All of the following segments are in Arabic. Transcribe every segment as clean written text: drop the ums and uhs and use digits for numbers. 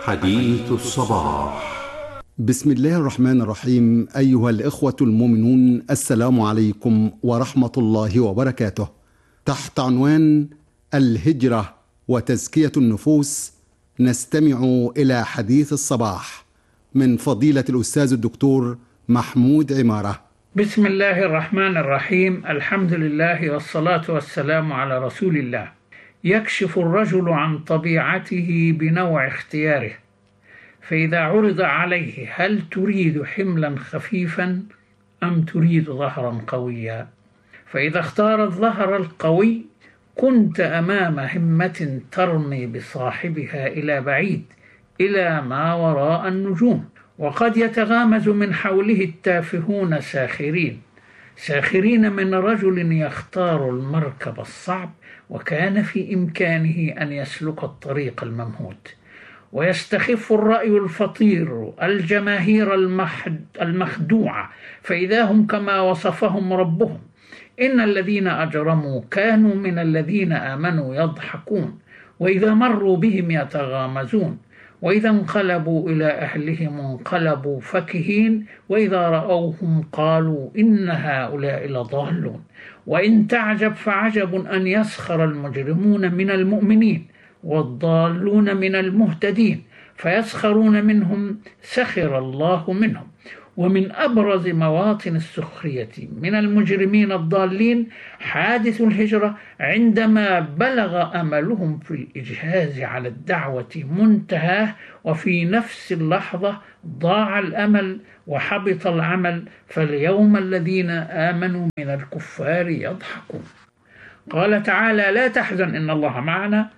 حديث الصباح. بسم الله الرحمن الرحيم. أيها الإخوة المؤمنون، السلام عليكم ورحمة الله وبركاته. تحت عنوان الهجرة وتزكية النفوس نستمع إلى حديث الصباح من فضيلة الأستاذ الدكتور محمود عمارة. بسم الله الرحمن الرحيم. الحمد لله والصلاة والسلام على رسول الله. يكشف الرجل عن طبيعته بنوع اختياره، فإذا عرض عليه: هل تريد حملا خفيفا أم تريد ظهرا قويا؟ فإذا اختار الظهر القوي كنت أمام همة ترمي بصاحبها إلى بعيد، إلى ما وراء النجوم. وقد يتغامز من حوله التافهون ساخرين من رجل يختار المركب الصعب وكان في إمكانه أن يسلك الطريق الممهود. ويستخف الرأي الفطير الجماهير المخدوعة، فإذا هم كما وصفهم ربهم: إن الذين أجرموا كانوا من الذين آمنوا يضحكون، وإذا مروا بهم يتغامزون، وإذا انقلبوا إلى أهلهم انقلبوا فكهين، وإذا رأوهم قالوا إن هؤلاء لضالون. وإن تعجب فعجب أن يسخر المجرمون من المؤمنين والضالون من المهتدين، فيسخرون منهم سخر الله منهم. ومن أبرز مواطن السخرية من المجرمين الضالين حادث الهجرة، عندما بلغ أملهم في الإجهاز على الدعوة منتهاه، وفي نفس اللحظة ضاع الأمل وحبط العمل. فاليوم الذين آمنوا من الكفار يضحكون. قال تعالى: لا تحزن إن الله معنا.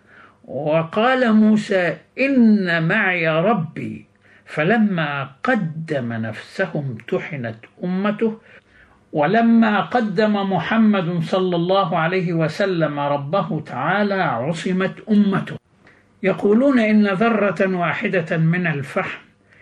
وقال موسى: إن معي ربي. فلما قدم نفسه امتحنت أمته. ولما قدم محمد صلى الله عليه وسلم ربه تعالى عصمت أمته. يقولون إن ذرة واحدة من الفحم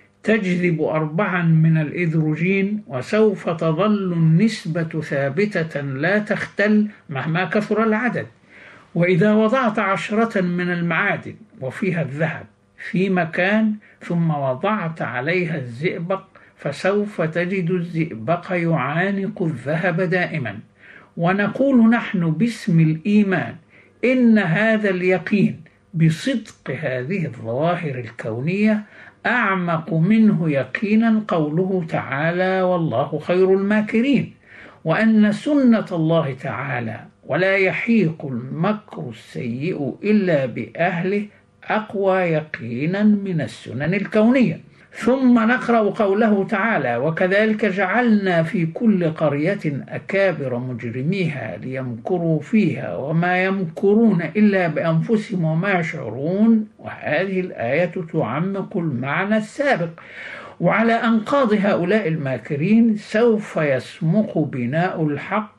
تجذب 4 من الإيدروجين، وسوف تظل النسبة ثابتة لا تختل مهما كثر العدد. وإذا وضعت 10 من المعادن وفيها الذهب في مكان ثم وضعت عليها الزئبق، فسوف تجد الزئبق يعانق الذهب دائما. ونقول نحن باسم الإيمان إن هذا اليقين بصدق هذه الظواهر الكونية أعمق منه يقينا قوله تعالى: والله خير الماكرين. وأن سنة الله تعالى ولا يحيق المكر السيء إلا بأهله أقوى يقينا من السنن الكونية. ثم نقرأ قوله تعالى: وكذلك جعلنا في كل قرية أكابر مجرميها ليمكروا فيها وما يمكرون إلا بأنفسهم وما يشعرون. وهذه الآية تعمق المعنى السابق. وعلى أنقاض هؤلاء الماكرين سوف يسمق بناء الحق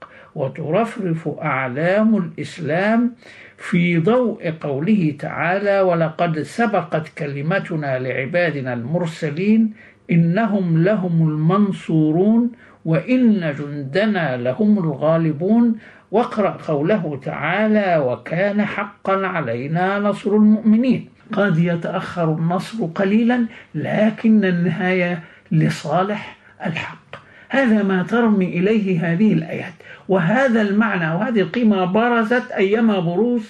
وترفرف أعلام الإسلام في ضوء قوله تعالى: ولقد سبقت كلمتنا لعبادنا المرسلين إنهم لهم المنصورون وإن جندنا لهم الغالبون. واقرأ قوله تعالى: وكان حقا علينا نصر المؤمنين. قد يتأخر النصر قليلا لكن النهاية لصالح الحق. هذا ما ترمي إليه هذه الآيات، وهذا المعنى وهذه القيمة برزت أيما بروز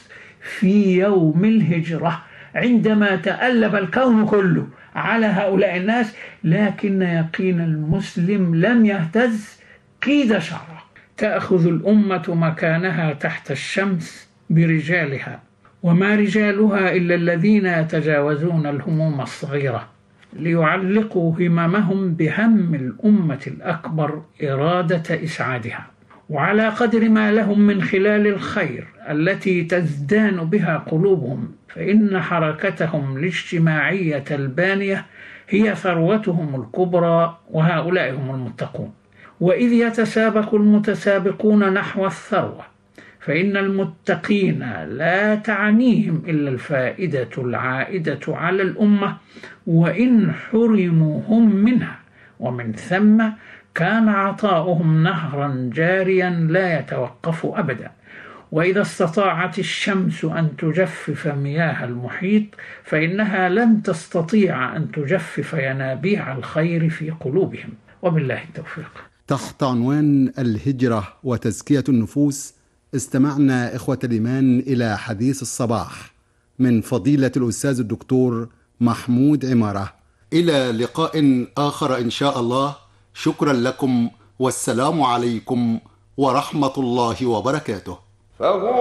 في يوم الهجرة، عندما تألب الكون كله على هؤلاء الناس، لكن يقين المسلم لم يهتز قيد شعره. تأخذ الأمة مكانها تحت الشمس برجالها، وما رجالها إلا الذين يتجاوزون الهموم الصغيرة ليعلقوا هممهم بهم الأمة الأكبر إرادة إسعادها. وعلى قدر ما لهم من خلال الخير التي تزدان بها قلوبهم، فإن حركتهم الاجتماعية البانية هي ثروتهم الكبرى، وهؤلاء هم المتقون. وإذ يتسابق المتسابقون نحو الثروة، فإن المتقين لا تعنيهم إلا الفائدة العائدة على الأمة، وإن حرموا هم منها، ومن ثم كان عطاؤهم نهرا جاريا لا يتوقف أبدا. وإذا استطاعت الشمس أن تجفف مياه المحيط فإنها لن تستطيع أن تجفف ينابيع الخير في قلوبهم، وبالله التوفيق. تحت عنوان الهجرة وتزكية النفوس استمعنا إخوة الإيمان إلى حديث الصباح من فضيلة الأستاذ الدكتور محمود عمارة. إلى لقاء آخر إن شاء الله. شكرا لكم والسلام عليكم ورحمة الله وبركاته.